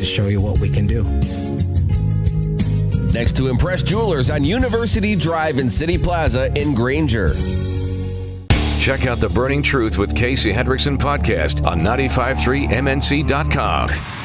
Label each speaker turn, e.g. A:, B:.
A: to show you what we can do.
B: Next to Impress Jewelers on University Drive in City Plaza in Granger.
C: Check out the Burning Truth with Casey Hendrickson podcast on 953mnc.com.